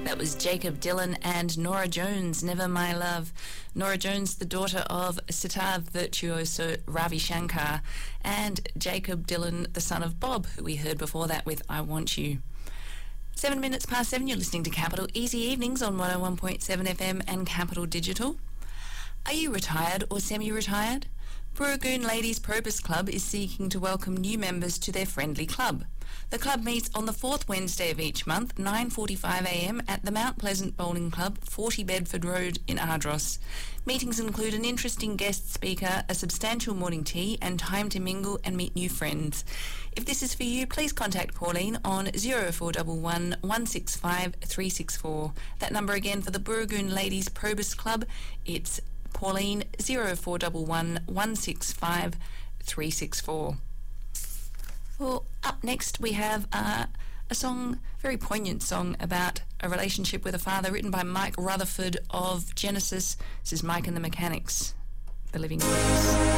That was Jacob Dylan and Norah Jones, Never My Love. Norah Jones, the daughter of sitar virtuoso Ravi Shankar, and Jacob Dylan, the son of Bob, who we heard before that with I Want You. 7 minutes past 7, you're listening to Capital Easy Evenings on 101.7 FM and Capital Digital. Are you retired or semi-retired? Booragoon Ladies Probus Club is seeking to welcome new members to their friendly club. The club meets on the fourth Wednesday of each month, 9:45am at the Mount Pleasant Bowling Club, 40 Bedford Road in Ardross. Meetings include an interesting guest speaker, a substantial morning tea and time to mingle and meet new friends. If this is for you, please contact Pauline on 0411 165 364. That number again for the Booragoon Ladies Probus Club, it's Pauline 0411 165 364. Well, up next we have a song, very poignant song about a relationship with a father, written by Mike Rutherford of Genesis. This is Mike and the Mechanics, The Living Waters.